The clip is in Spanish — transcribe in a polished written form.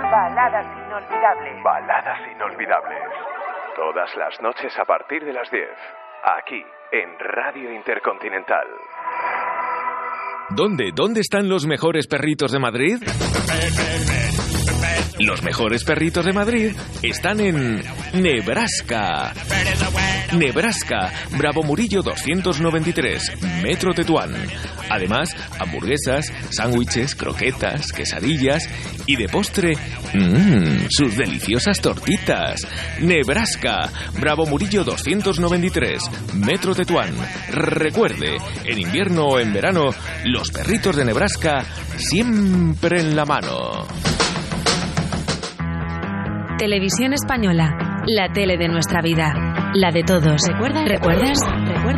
Baladas inolvidables. Baladas inolvidables. Todas las noches a partir de las 10. Aquí, en Radio Intercontinental. ¿Dónde están los mejores perritos de Madrid? Los mejores perritos de Madrid están en Nebraska. Nebraska, Bravo Murillo 293, Metro Tetuán. Además, hamburguesas, sándwiches, croquetas, quesadillas y de postre, sus deliciosas tortitas. Nebraska, Bravo Murillo 293, Metro Tetuán. Recuerde, en invierno o en verano, los perritos de Nebraska siempre en la mano. Televisión Española, la tele de nuestra vida, la de todos. ¿Recuerdas?